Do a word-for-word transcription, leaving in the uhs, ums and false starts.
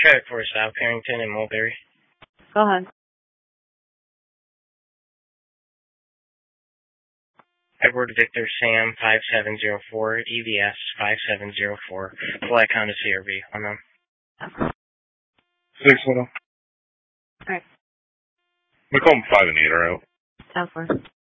Traffic for South Carrington and Mulberry. Go ahead. Edward Victor Sam five seven zero four, E V S five seven zero four, Black Honda C R V. On them. Six one. Alright. We call them five and eight, are out. South four.